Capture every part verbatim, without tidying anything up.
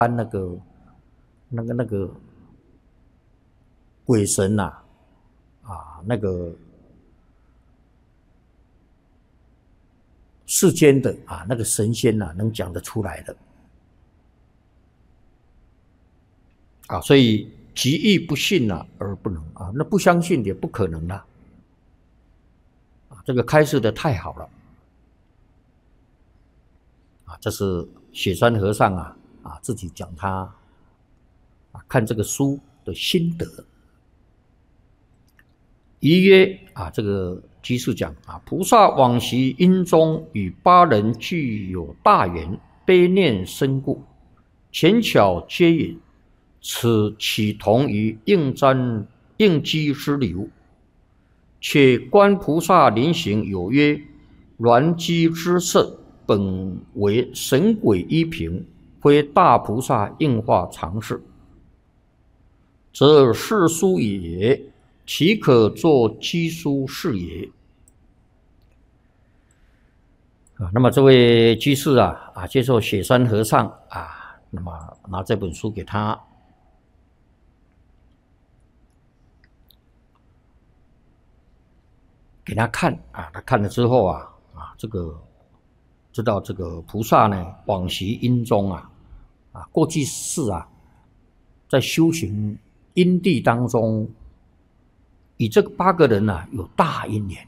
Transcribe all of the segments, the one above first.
般那个那个那个鬼神呐、啊，啊，那个世间的啊那个神仙呐、啊，能讲得出来的啊，所以极易不信啊而不能啊，那不相信也不可能啦、啊，这个开示的太好了啊，这是雪山和尚啊啊自己讲他啊看这个书的心得。宜曰啊，这个居士讲啊，菩萨往昔因中与八人具有大缘，悲念深故，浅巧接引，此岂同于应瞻应机之流？且观菩萨临行有曰：鸾机之色，本为神鬼依凭，非大菩萨应化常事，则世殊也。岂可作机书是也？啊，那么这位居士啊啊，接受雪山和尚啊，那么拿这本书给他，给他看啊，他看了之后啊啊，这个知道这个菩萨呢，往昔因中啊啊，过去世啊，在修行因地当中。与这八个人啊有大因缘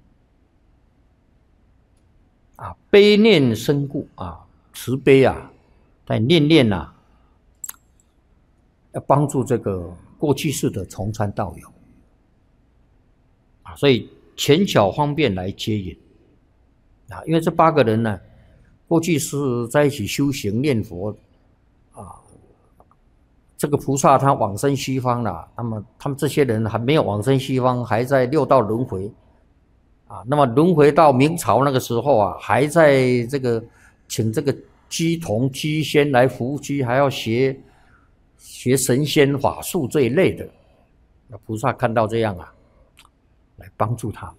啊，悲念深故啊，慈悲啊，在念念啊，要帮助这个过去世的从参道友啊，所以浅巧方便来接引啊，因为这八个人呢，过去是在一起修行念佛啊。这个菩萨他往生西方了，那么他们这些人还没有往生西方，还在六道轮回啊。那么轮回到明朝那个时候啊，还在这个请这个鸡童鸡仙来伏击，还要学学神仙法术这一类的。那菩萨看到这样啊，来帮助他们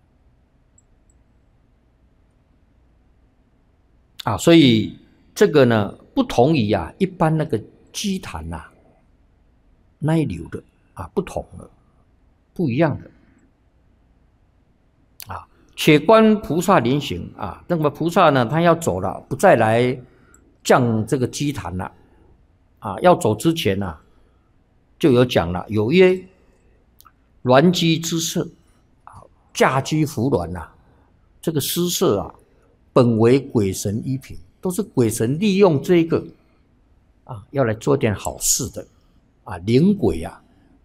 啊。所以这个呢，不同于啊一般那个鸡坛呐、啊。那一流的啊，不同的，不一样的啊。且观菩萨临行啊，那么菩萨呢，他要走了，不再来降这个基坛了啊。要走之前呢、啊，就有讲了，有曰：鸾机之色啊，驾居扶鸾呐，这个施色啊，本为鬼神依凭，都是鬼神利用这个啊，要来做点好事的。啊，灵鬼啊，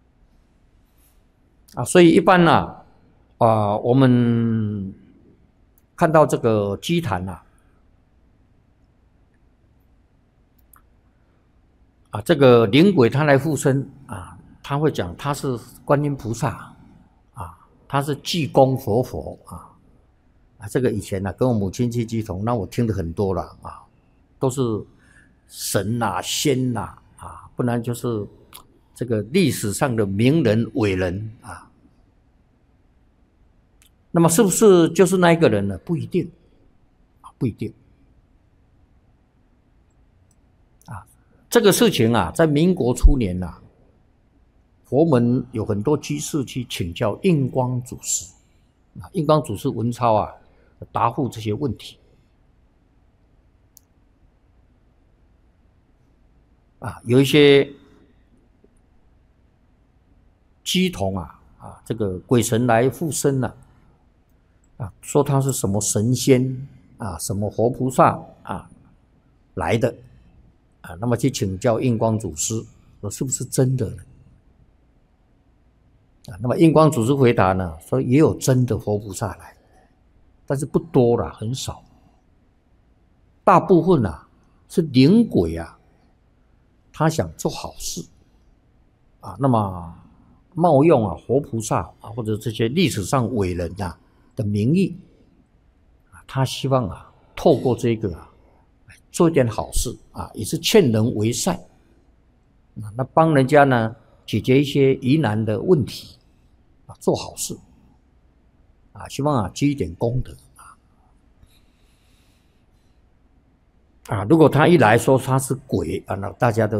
啊，所以一般呢、啊，啊，我们看到这个祭坛呐、啊，啊，这个灵鬼他来附身啊，他会讲他是观音菩萨啊，他是济公活佛啊，啊，这个以前呢、啊、跟我母亲去鸡同，那我听的很多了啊，都是神呐、啊、仙呐 啊, 啊，不然就是。这个历史上的名人伟人啊，那么是不是就是那一个人呢？不一定，啊，不一定，啊，这个事情啊，在民国初年呐、啊，佛门有很多居士去请教印光祖师，啊，印光祖师文超啊，答复这些问题，啊，有一些。鸡童啊啊，这个鬼神来附身了啊，啊，说他是什么神仙啊，什么活菩萨啊来的啊，那么去请教印光祖师，说是不是真的呢？啊，那么印光祖师回答呢，说也有真的活菩萨来，但是不多了，很少，大部分啊是灵鬼啊，他想做好事啊，那么。冒用啊活菩萨啊或者这些历史上伟人啊的名义啊，他希望啊透过这个啊做一点好事啊，也是劝人为善啊，那帮人家呢解决一些疑难的问题啊，做好事啊，希望啊积一点功德啊。 啊，如果他一来说他是鬼啊，那大家都